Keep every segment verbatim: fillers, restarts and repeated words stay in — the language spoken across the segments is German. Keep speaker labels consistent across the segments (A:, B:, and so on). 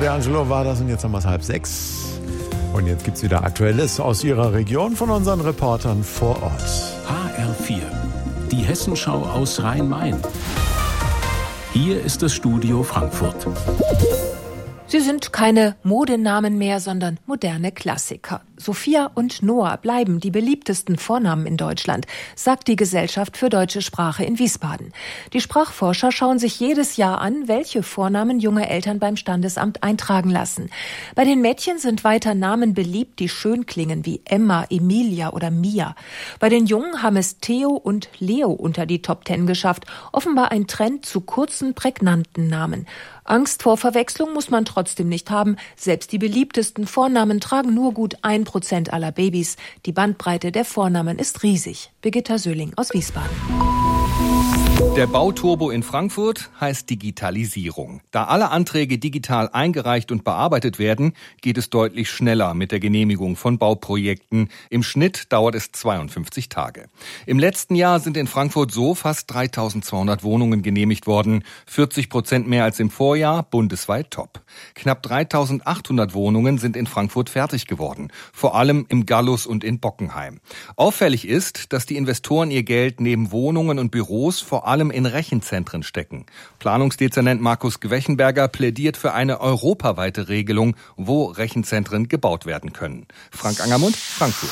A: D'Angelo war das und jetzt haben wir es halb sechs. Und jetzt gibt's wieder Aktuelles aus Ihrer Region von unseren Reportern vor Ort.
B: H R vier, die Hessenschau aus Rhein-Main. Hier ist das Studio Frankfurt.
C: Sie sind keine Modenamen mehr, sondern moderne Klassiker. Sophia und Noah bleiben die beliebtesten Vornamen in Deutschland, sagt die Gesellschaft für deutsche Sprache in Wiesbaden. Die Sprachforscher schauen sich jedes Jahr an, welche Vornamen junge Eltern beim Standesamt eintragen lassen. Bei den Mädchen sind weiter Namen beliebt, die schön klingen, wie Emma, Emilia oder Mia. Bei den Jungen haben es Theo und Leo unter die Top Ten geschafft. Offenbar ein Trend zu kurzen, prägnanten Namen. Angst vor Verwechslung muss man trotzdem nicht haben. Selbst die beliebtesten Vornamen tragen nur gut ein Prozent aller Babys. Die Bandbreite der Vornamen ist riesig. Birgitta Söhling aus Wiesbaden.
D: Der Bauturbo in Frankfurt heißt Digitalisierung. Da alle Anträge digital eingereicht und bearbeitet werden, geht es deutlich schneller mit der Genehmigung von Bauprojekten. Im Schnitt dauert es zweiundfünfzig Tage. Im letzten Jahr sind in Frankfurt so fast dreitausendzweihundert Wohnungen genehmigt worden. vierzig Prozent mehr als im Vorjahr, bundesweit top. Knapp dreitausendachthundert Wohnungen sind in Frankfurt fertig geworden. Vor allem im Gallus und in Bockenheim. Auffällig ist, dass die Investoren ihr Geld neben Wohnungen und Büros vor allem in Rechenzentren stecken. Planungsdezernent Markus Gwechenberger plädiert für eine europaweite Regelung, wo Rechenzentren gebaut werden können. Frank Angermund, Frankfurt.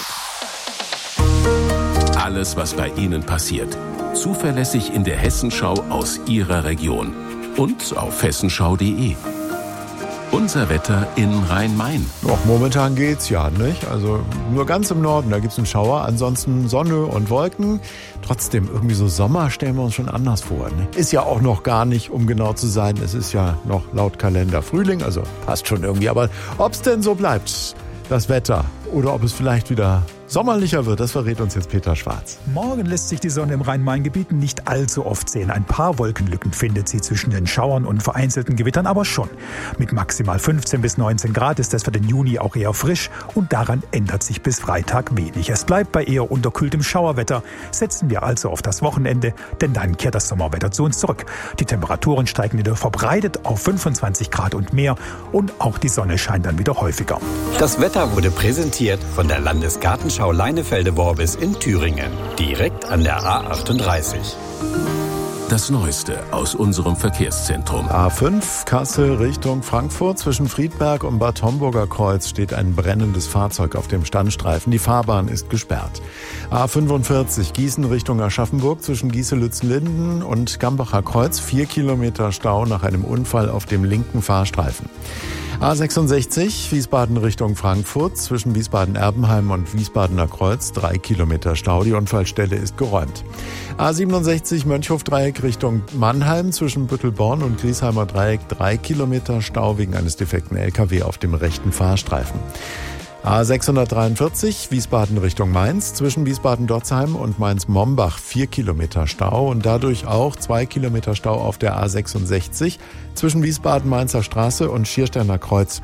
B: Alles, was bei Ihnen passiert. Zuverlässig in der Hessenschau aus Ihrer Region. Und auf hessenschau punkt de. Unser Wetter in Rhein-Main.
A: Doch, momentan geht's ja, nicht? Also nur ganz im Norden, da gibt's einen Schauer. Ansonsten Sonne und Wolken. Trotzdem, irgendwie so Sommer stellen wir uns schon anders vor. Ne? Ist ja auch noch gar nicht, um genau zu sein. Es ist ja noch laut Kalender Frühling, also passt schon irgendwie. Aber ob's denn so bleibt, das Wetter, oder ob es vielleicht wieder sommerlicher wird, das verrät uns jetzt Peter Schwarz.
E: Morgen lässt sich die Sonne im Rhein-Main-Gebiet nicht allzu oft sehen. Ein paar Wolkenlücken findet sie zwischen den Schauern und vereinzelten Gewittern aber schon. Mit maximal fünfzehn bis neunzehn Grad ist es für den Juni auch eher frisch und daran ändert sich bis Freitag wenig. Es bleibt bei eher unterkühltem Schauerwetter. Setzen wir also auf das Wochenende, denn dann kehrt das Sommerwetter zu uns zurück. Die Temperaturen steigen wieder verbreitet auf fünfundzwanzig Grad und mehr und auch die Sonne scheint dann wieder häufiger.
F: Das Wetter wurde präsentiert von der Landesgartenschau Leinefelde-Worbis in Thüringen, direkt an der A achtunddreißig.
B: Das Neueste aus unserem Verkehrszentrum.
A: A fünf, Kassel Richtung Frankfurt. Zwischen Friedberg und Bad Homburger Kreuz steht ein brennendes Fahrzeug auf dem Standstreifen. Die Fahrbahn ist gesperrt. A fünfundvierzig, Gießen Richtung Aschaffenburg. Zwischen Gieße-Lützen-Linden und Gambacher Kreuz. Vier Kilometer Stau nach einem Unfall auf dem linken Fahrstreifen. A sechsundsechzig, Wiesbaden Richtung Frankfurt, zwischen Wiesbaden-Erbenheim und Wiesbadener Kreuz, drei Kilometer Stau, die Unfallstelle ist geräumt. A siebenundsechzig, Mönchhof-Dreieck Richtung Mannheim, zwischen Büttelborn und Griesheimer Dreieck, drei Kilometer Stau wegen eines defekten L K W auf dem rechten Fahrstreifen. A sechshundertdreiundvierzig, Wiesbaden Richtung Mainz, zwischen Wiesbaden-Dotzheim und Mainz-Mombach, vier Kilometer Stau und dadurch auch zwei Kilometer Stau auf der A sechsundsechzig, zwischen Wiesbaden-Mainzer Straße und Schiersteiner Kreuz.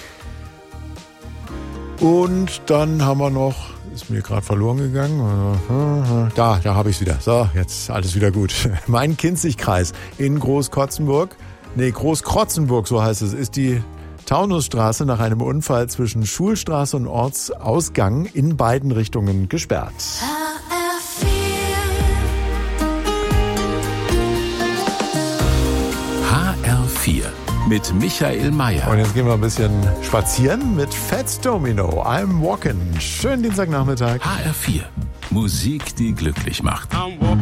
A: Und dann haben wir noch, ist mir gerade verloren gegangen, da, da habe ich es wieder. So, jetzt alles wieder gut. Main-Kinzig-Kreis in Großkrotzenburg, nee, Großkrotzenburg, so heißt es, ist die Taunusstraße nach einem Unfall zwischen Schulstraße und Ortsausgang in beiden Richtungen gesperrt.
B: H R vier mit Michael Mayer.
A: Und jetzt gehen wir ein bisschen spazieren mit Fats Domino. I'm walking. Schönen Dienstagnachmittag.
B: H R vier. Musik, die glücklich macht.
G: I'm walking.